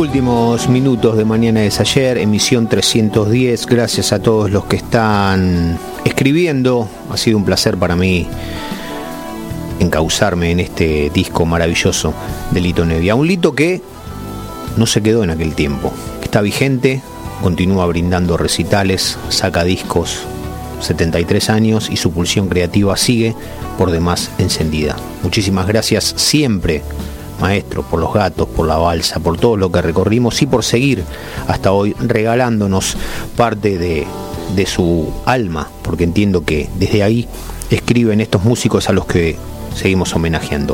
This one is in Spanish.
Últimos minutos de Mañana es Ayer, emisión 310. Gracias a todos los que están escribiendo. Ha sido un placer para mí encauzarme en este disco maravilloso de Lito Nebbia. Un Lito que no se quedó en aquel tiempo, que está vigente, continúa brindando recitales, saca discos, 73 años, y su pulsión creativa sigue por demás encendida. Muchísimas gracias siempre, maestro, por los gatos, por la balsa, por todo lo que recorrimos y por seguir hasta hoy regalándonos parte de su alma, porque entiendo que desde ahí escriben estos músicos a los que seguimos homenajeando.